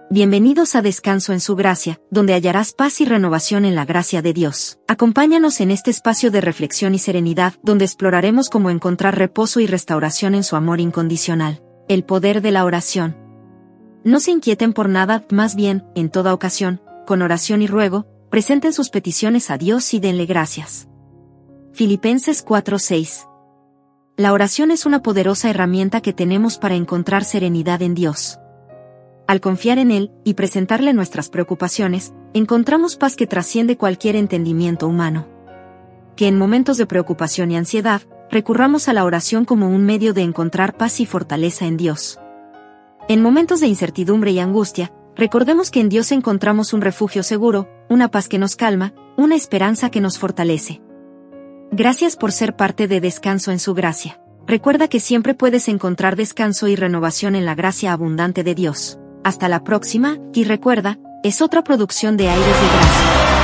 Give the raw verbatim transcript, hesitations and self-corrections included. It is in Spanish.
Bienvenidos a Descanso en su Gracia, donde hallarás paz y renovación en la gracia de Dios. Acompáñanos en este espacio de reflexión y serenidad, donde exploraremos cómo encontrar reposo y restauración en su amor incondicional. El poder de la oración. No se inquieten por nada, más bien, en toda ocasión, con oración y ruego, presenten sus peticiones a Dios y denle gracias. Filipenses cuatro seis. La oración es una poderosa herramienta que tenemos para encontrar serenidad en Dios. Al confiar en Él y presentarle nuestras preocupaciones, encontramos paz que trasciende cualquier entendimiento humano. Que en momentos de preocupación y ansiedad, recurramos a la oración como un medio de encontrar paz y fortaleza en Dios. En momentos de incertidumbre y angustia, recordemos que en Dios encontramos un refugio seguro, una paz que nos calma, una esperanza que nos fortalece. Gracias por ser parte de Descanso en su Gracia. Recuerda que siempre puedes encontrar descanso y renovación en la gracia abundante de Dios. Hasta la próxima, y recuerda, es otra producción de Aires de Gracia.